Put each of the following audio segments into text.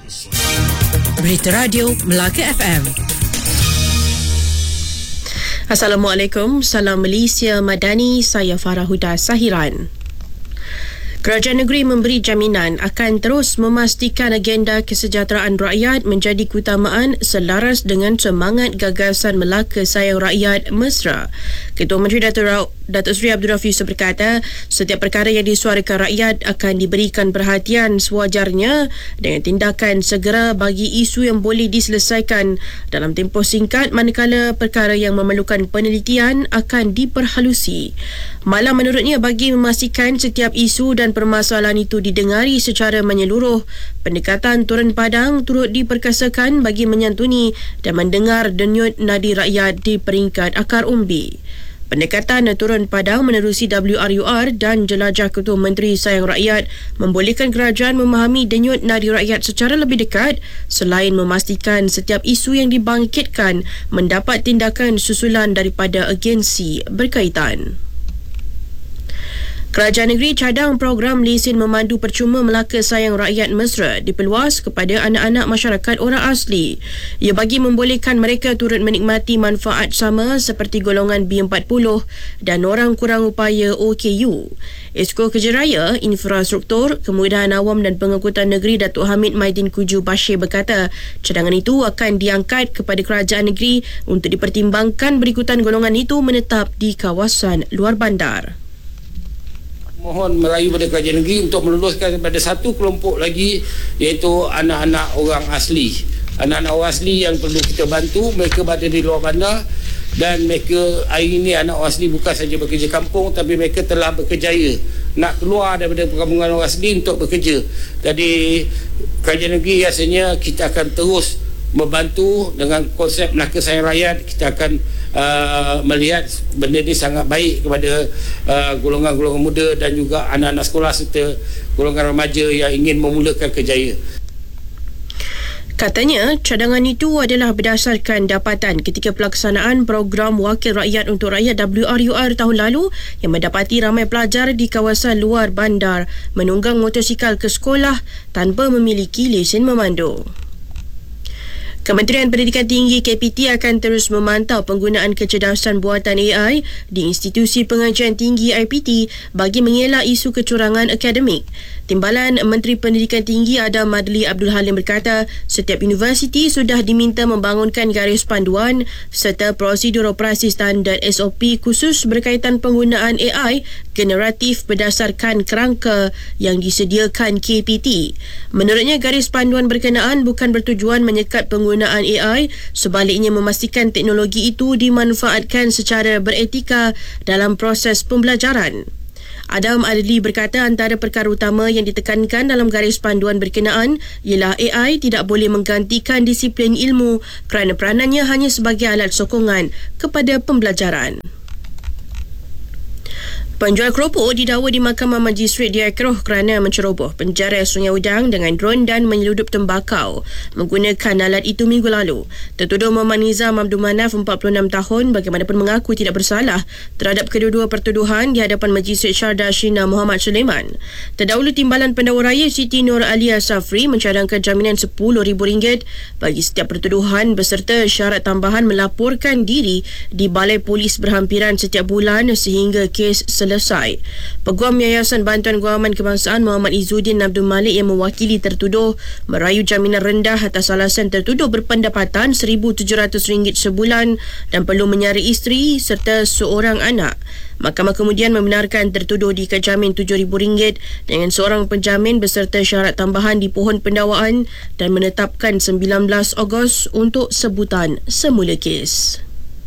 Berita Radio Melaka FM. Assalamualaikum, salam Malaysia Madani, saya Farah Huda Sahiran. Kerajaan negeri memberi jaminan akan terus memastikan agenda kesejahteraan rakyat menjadi keutamaan selaras dengan semangat gagasan Melaka Sayang Rakyat Mesra. Ketua Menteri Datuk Seri Abdul Rauf Yusof berkata, setiap perkara yang disuarakan rakyat akan diberikan perhatian sewajarnya dengan tindakan segera bagi isu yang boleh diselesaikan dalam tempoh singkat, manakala perkara yang memerlukan penelitian akan diperhalusi. Malah menurutnya, bagi memastikan setiap isu dan permasalahan itu didengari secara menyeluruh, pendekatan turun padang turut diperkasakan bagi menyantuni dan mendengar denyut nadi rakyat di peringkat akar umbi. Pendekatan turun padang menerusi WRUR dan jelajah Ketua Menteri Sayang Rakyat membolehkan kerajaan memahami denyut nadi rakyat secara lebih dekat selain memastikan setiap isu yang dibangkitkan mendapat tindakan susulan daripada agensi berkaitan. Kerajaan negeri cadang program lesen memandu percuma Melaka Sayang Rakyat Mesra diperluas kepada anak-anak masyarakat orang asli. Ia bagi membolehkan mereka turut menikmati manfaat sama seperti golongan B40 dan orang kurang upaya OKU. Esko Kejaraya, Infrastruktur, Kemudahan Awam dan Pengangkutan Negeri Datuk Hamid Maidin Kuju Bashir berkata, cadangan itu akan diangkat kepada kerajaan negeri untuk dipertimbangkan berikutan golongan itu menetap di kawasan luar bandar. Mohon merayu pada kerajaan negeri untuk meluluskan kepada satu kelompok lagi, iaitu anak-anak orang asli. Anak-anak orang asli yang perlu kita bantu, mereka berada di luar bandar dan mereka hari ini anak orang asli bukan saja bekerja kampung, tapi mereka telah berkejaya nak keluar daripada perkampungan orang asli untuk bekerja. Jadi kerajaan negeri rasanya kita akan terus membantu dengan konsep Melaka Sayang Rakyat. Kita akan melihat benda ini sangat baik kepada golongan-golongan muda dan juga anak-anak sekolah serta golongan remaja yang ingin memulakan kerjaya. Katanya, cadangan itu adalah berdasarkan dapatan ketika pelaksanaan program Wakil Rakyat untuk Rakyat WRUR tahun lalu yang mendapati ramai pelajar di kawasan luar bandar menunggang motosikal ke sekolah tanpa memiliki lesen memandu. Kementerian Pendidikan Tinggi KPT akan terus memantau penggunaan kecerdasan buatan AI di institusi pengajian tinggi IPT bagi mengelak isu kecurangan akademik. Timbalan Menteri Pendidikan Tinggi Adam Madli Abdul Halim berkata, setiap universiti sudah diminta membangunkan garis panduan serta prosedur operasi standard SOP khusus berkaitan penggunaan AI generatif berdasarkan kerangka yang disediakan KPT. Menurutnya, garis panduan berkenaan bukan bertujuan menyekat penggunaan AI, sebaliknya memastikan teknologi itu dimanfaatkan secara beretika dalam proses pembelajaran. Adam Adli berkata antara perkara utama yang ditekankan dalam garis panduan berkenaan ialah AI tidak boleh menggantikan disiplin ilmu kerana peranannya hanya sebagai alat sokongan kepada pembelajaran. Penjual keropok didakwa di Mahkamah Majistret Dia Keroh kerana menceroboh penjara Sungai Udang dengan dron dan menyeludup tembakau menggunakan alat itu minggu lalu. Tertuduh Muhammad Nizam Abdul Manaf, 46 tahun, bagaimanapun mengaku tidak bersalah terhadap kedua-dua pertuduhan di hadapan Majistret Syarda Shina Muhammad Sulaiman. Terdahulu, Timbalan Pendakwa Raya Siti Nur Alia Safri mencadangkan jaminan RM10,000 bagi setiap pertuduhan beserta syarat tambahan melaporkan diri di Balai Polis berhampiran setiap bulan sehingga kes selesai. Peguam Yayasan Bantuan Guaman Kebangsaan Muhammad Izzuddin Abdul Malik yang mewakili tertuduh merayu jaminan rendah atas alasan tertuduh berpendapatan RM1,700 sebulan dan perlu menyara isteri serta seorang anak. Mahkamah kemudian membenarkan tertuduh dikejamin RM7,000 dengan seorang penjamin beserta syarat tambahan di pohon pendakwaan dan menetapkan 19 Ogos untuk sebutan semula kes.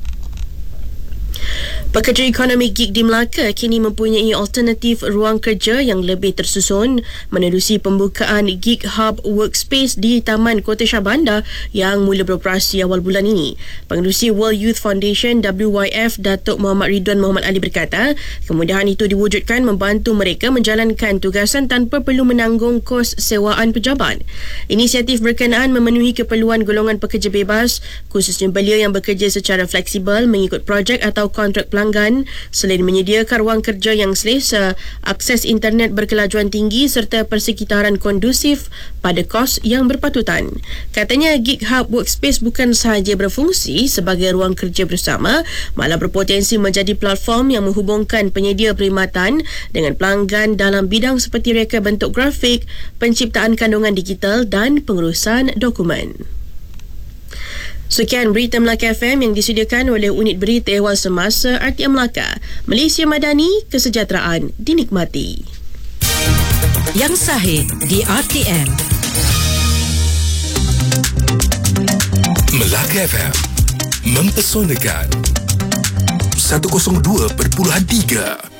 Pekerja ekonomi gig di Melaka kini mempunyai alternatif ruang kerja yang lebih tersusun menerusi pembukaan Gig Hub Workspace di Taman Kota Shah Bandar yang mula beroperasi awal bulan ini. Pengerusi World Youth Foundation WYF Datuk Muhammad Ridwan Muhammad Ali berkata, kemudahan itu diwujudkan membantu mereka menjalankan tugasan tanpa perlu menanggung kos sewaan pejabat. Inisiatif berkenaan memenuhi keperluan golongan pekerja bebas, khususnya belia yang bekerja secara fleksibel mengikut projek atau kontrak pelanggan selain menyediakan ruang kerja yang selesa, akses internet berkelajuan tinggi serta persekitaran kondusif pada kos yang berpatutan. Katanya GigHub Workspace bukan sahaja berfungsi sebagai ruang kerja bersama, malah berpotensi menjadi platform yang menghubungkan penyedia perkhidmatan dengan pelanggan dalam bidang seperti reka bentuk grafik, penciptaan kandungan digital dan pengurusan dokumen. Sekian berita Melaka FM yang disediakan oleh Unit Berita Ehwal Semasa RTM Melaka. Malaysia Madani, kesejahteraan dinikmati. Yang sahih di RTM. Melaka FM mempesonakan 102.3